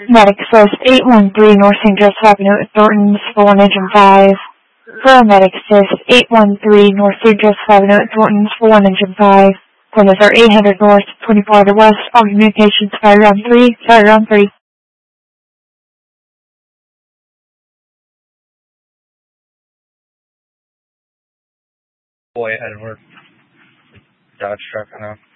Medic Assist 813 North St. Joseph Avenue at Thornton's for 1 Engine 5. Paramedic Assist 813 North St. Joseph Avenue at Thornton's for 1 Engine 5. Coordinates are 800 North, 2400 West. All communications, fire round 3, fire round 3. Boy, Edward. Dodge truck now.